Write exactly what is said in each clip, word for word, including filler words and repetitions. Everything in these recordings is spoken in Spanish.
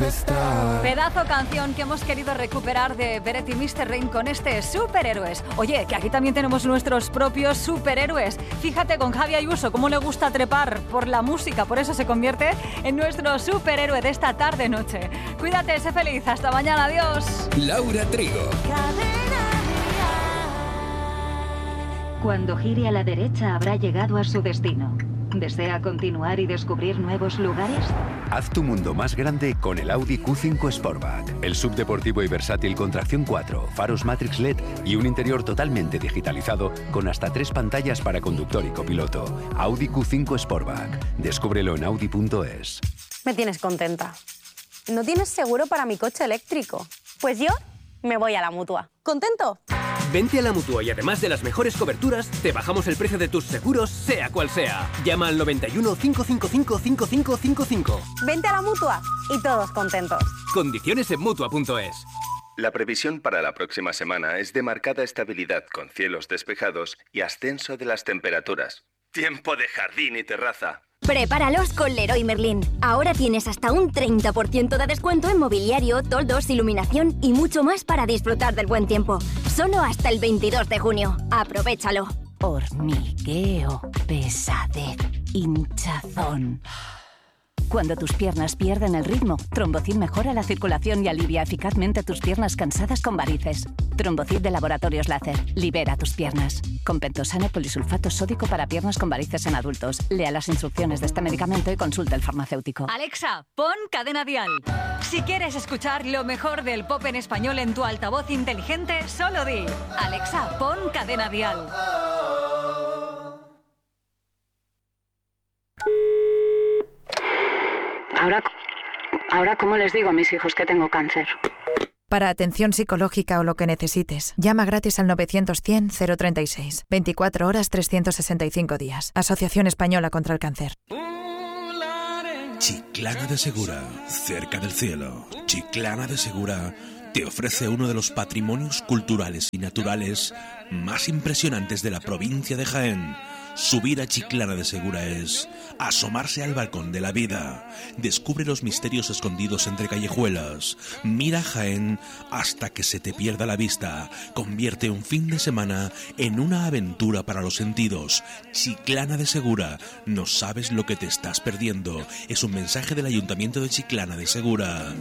estar. Pedazo canción que hemos querido recuperar de Beret y míster Rain con este Superhéroes. Oye, que aquí también tenemos nuestros propios superhéroes. Fíjate con Javi Ayuso cómo le gusta trepar por la música, por eso se convierte en nuestro superhéroe de esta tarde-noche. Cuídate, sé feliz, hasta mañana, adiós. Laura Trigo. Cuando gire a la derecha habrá llegado a su destino. ¿Desea continuar y descubrir nuevos lugares? Haz tu mundo más grande con el Audi Q cinco Sportback. El subdeportivo y versátil con tracción cuatro, faros Matrix L E D y un interior totalmente digitalizado con hasta tres pantallas para conductor y copiloto. Audi Q cinco Sportback. Descúbrelo en audi punto es. Me tienes contenta. ¿No tienes seguro para mi coche eléctrico? Pues yo me voy a la Mutua. ¿Contento? Vente a la Mutua y además de las mejores coberturas, te bajamos el precio de tus seguros, sea cual sea. Llama al noventa y uno, cinco cinco cinco, cinco cinco cinco cinco. Vente a la Mutua y todos contentos. Condiciones en Mutua punto es. La previsión para la próxima semana es de marcada estabilidad con cielos despejados y ascenso de las temperaturas. Tiempo de jardín y terraza. Prepáralos con Leroy Merlin. Ahora tienes hasta un treinta por ciento de descuento en mobiliario, toldos, iluminación y mucho más para disfrutar del buen tiempo. Solo hasta el veintidós de junio. Aprovéchalo. Hormigueo, pesadez, hinchazón. Cuando tus piernas pierden el ritmo, Trombocid mejora la circulación y alivia eficazmente tus piernas cansadas con varices. Trombocid de Laboratorios Láser. Libera tus piernas. Con pentosano polisulfato sódico para piernas con varices en adultos. Lea las instrucciones de este medicamento y consulte al farmacéutico. Alexa, pon Cadena Dial. Si quieres escuchar lo mejor del pop en español en tu altavoz inteligente, solo di: Alexa, pon Cadena Dial. Ahora, ahora, ¿cómo les digo a mis hijos que tengo cáncer? Para atención psicológica o lo que necesites, llama gratis al novecientos cien cero treinta y seis. veinticuatro horas, trescientos sesenta y cinco días. Asociación Española contra el Cáncer. Chiclana de Segura, cerca del cielo. Chiclana de Segura te ofrece uno de los patrimonios culturales y naturales más impresionantes de la provincia de Jaén. Subir a Chiclana de Segura es asomarse al balcón de la vida. Descubre los misterios escondidos entre callejuelas. Mira Jaén hasta que se te pierda la vista. Convierte un fin de semana en una aventura para los sentidos. Chiclana de Segura. No sabes lo que te estás perdiendo. Es un mensaje del Ayuntamiento de Chiclana de Segura.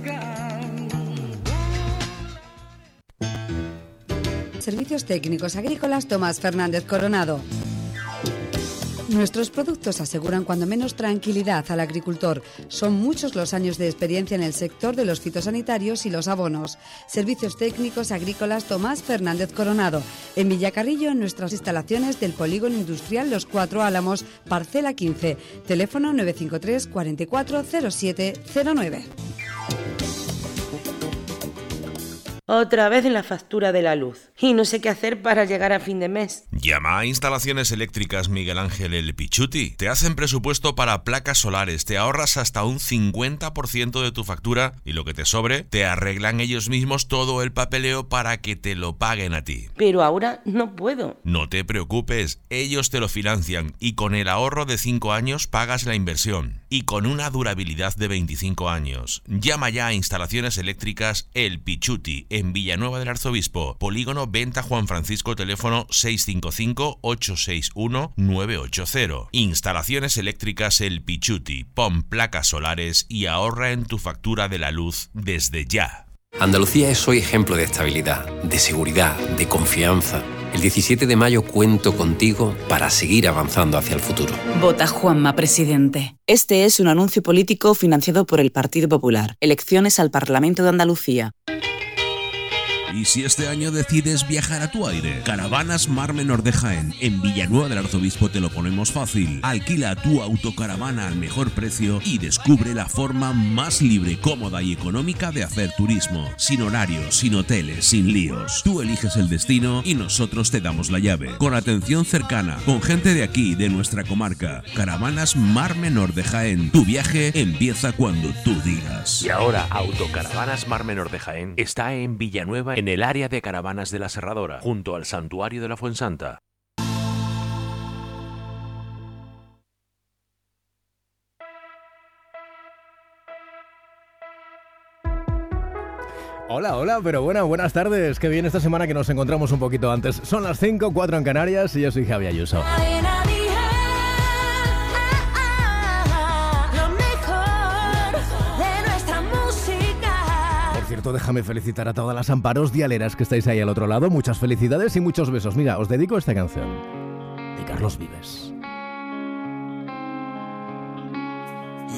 Servicios técnicos agrícolas Tomás Fernández Coronado. Nuestros productos aseguran cuando menos tranquilidad al agricultor. Son muchos los años de experiencia en el sector de los fitosanitarios y los abonos. Servicios técnicos agrícolas Tomás Fernández Coronado. En Villacarrillo, en nuestras instalaciones del Polígono Industrial Los Cuatro Álamos, parcela quince. Teléfono nueve cinco tres, cuatro cuatro cero siete cero nueve. Otra vez en la factura de la luz. Y no sé qué hacer para llegar a fin de mes. Llama a Instalaciones Eléctricas Miguel Ángel El Pichuti. Te hacen presupuesto para placas solares, te ahorras hasta un cincuenta por ciento de tu factura y lo que te sobre, te arreglan ellos mismos todo el papeleo para que te lo paguen a ti. Pero ahora no puedo. No te preocupes, ellos te lo financian y con el ahorro de cinco años pagas la inversión. Y con una durabilidad de veinticinco años. Llama ya a Instalaciones Eléctricas El Pichuti en Villanueva del Arzobispo, Polígono Venta Juan Francisco, teléfono seis cinco cinco, ocho seis uno, nueve ocho cero. Instalaciones Eléctricas El Pichuti, pon placas solares y ahorra en tu factura de la luz desde ya. Andalucía es hoy ejemplo de estabilidad, de seguridad, de confianza. El diecisiete de mayo cuento contigo para seguir avanzando hacia el futuro. Vota Juanma, presidente. Este es un anuncio político financiado por el Partido Popular. Elecciones al Parlamento de Andalucía. Y si este año decides viajar a tu aire, Caravanas Mar Menor de Jaén, en Villanueva del Arzobispo te lo ponemos fácil. Alquila tu autocaravana al mejor precio y descubre la forma más libre, cómoda y económica de hacer turismo. Sin horarios, sin hoteles, sin líos. Tú eliges el destino y nosotros te damos la llave. Con atención cercana, con gente de aquí, de nuestra comarca. Caravanas Mar Menor de Jaén. Tu viaje empieza cuando tú digas. Y ahora, Autocaravanas Mar Menor de Jaén está en Villanueva, en el área de caravanas de la Serradora, junto al Santuario de la Fuensanta. Hola, hola, pero bueno, buenas tardes. Qué bien esta semana que nos encontramos un poquito antes. Son las cinco, cuatro en Canarias y yo soy Javi Ayuso. Por cierto, déjame felicitar a todas las amparos dialeras que estáis ahí al otro lado. Muchas felicidades y muchos besos. Mira, os dedico esta canción de Carlos Vives.